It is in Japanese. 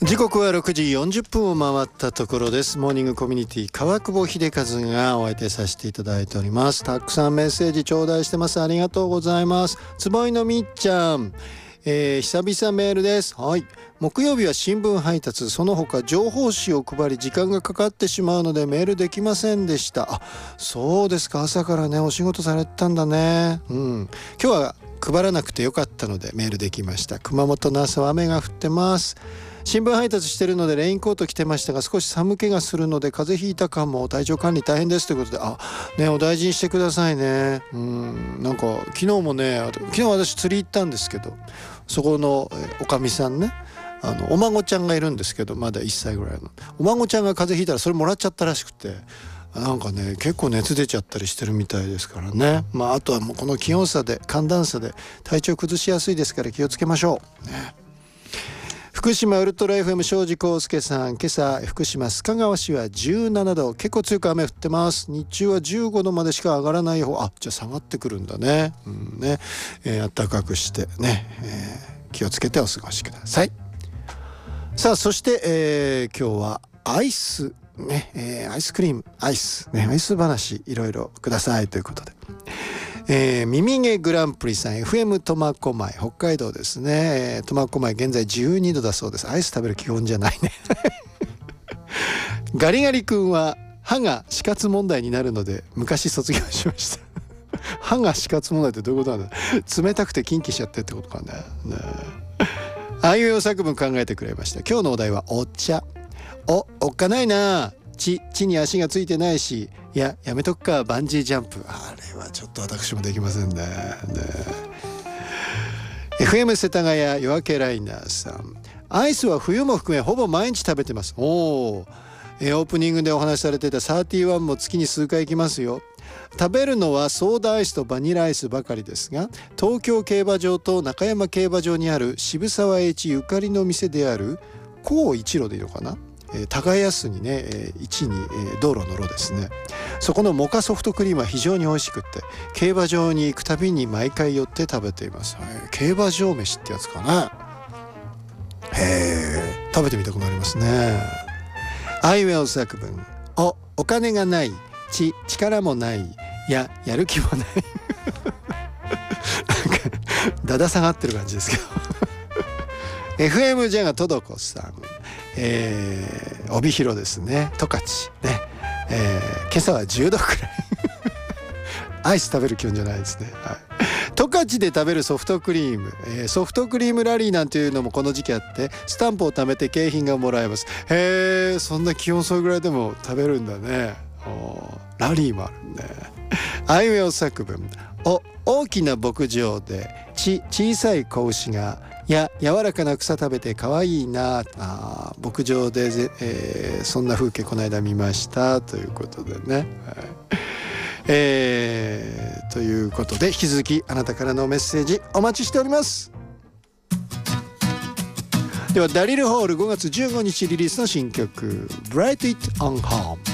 時刻は6時40分を回ったところです。モーニングコミュニティ川久保秀和がお相手させていただいております。たくさんメッセージ頂戴してます。ありがとうございます。つぼいのみっちゃん、久々メールです。はい、木曜日は新聞配達、その他情報誌を配り時間がかかってしまうのでメールできませんでした。あ、そうですか。朝からねお仕事されてたんだね。今日は配らなくてよかったのでメールできました。熊本の朝は雨が降ってます。新聞配達してるのでレインコート着てましたが少し寒気がするので風邪ひいたかも、体調管理大変ですということで、お大事にしてくださいね。なんか昨日もね、昨日私釣り行ったんですけど、そこのおかみさんね、お孫ちゃんがいるんですけど、まだ1歳ぐらいのお孫ちゃんが風邪ひいたらそれもらっちゃったらしくて、なんかね結構熱出ちゃったりしてるみたいですからね。あとはもうこの気温差で寒暖差で体調崩しやすいですから気をつけましょうね。福島ウルトラ FM 庄司康介さん、今朝福島須賀川市は17度、結構強く雨降ってます。日中は15度までしか上がらない方、じゃあ下がってくるんだね。暖かくしてね、気をつけてお過ごしください。さあそして、今日はアイスね、アイスクリーム、アイス話いろいろくださいということで、耳毛グランプリさん、 FM 苫小牧北海道ですね。苫小牧現在12度だそうです。アイス食べる基本じゃないねガリガリ君は歯が死活問題になるので昔卒業しました歯が死活問題ってどういうことなんだ。冷たくてキンキしちゃってってことかね。あいうえお作文考えてくれました。今日のお題はお茶。おっかないな、地に足がついてないし、やめとくか、バンジージャンプ。あれはちょっと私もできませんね。FM 世田谷夜明けライナーさん、アイスは冬も含めほぼ毎日食べてます。オープニングでお話しされてた31も月に数回行きますよ。食べるのはソーダアイスとバニラアイスばかりですが、東京競馬場と中山競馬場にある渋沢栄一ゆかりの店である高一路でいいのかな、耕すにね、1に、道路の路ですね。そこのモカソフトクリームは非常に美味しくって、競馬場に行くたびに毎回寄って食べています。競馬場飯ってやつかな。食べてみたくなりますね。あいうえお作文、お金がない、力もない、やる気もないなんかだだ下がってる感じですけどFM ジャガトドコさん、帯広ですね。十勝ね、今朝は10度くらいアイス食べる気温じゃないですね。十勝で食べるソフトクリーム、ソフトクリームラリーなんていうのもこの時期あって、スタンプを貯めて景品がもらえます。そんな気温そうぐらいでも食べるんだね。ラリーもあるね。あいうえお作文、大きな牧場で小さい子牛が柔らかな草食べて可愛いな。牧場で、そんな風景この間見ましたということでね。ということで引き続きあなたからのメッセージお待ちしております。ではダリルホール5月15日リリースの新曲 Bright It On Home。